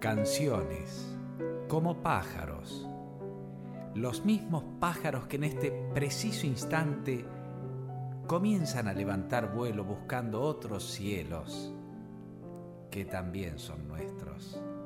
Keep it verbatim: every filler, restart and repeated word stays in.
Canciones, como pájaros, los mismos pájaros que en este preciso instante comienzan a levantar vuelo buscando otros cielos que también son nuestros.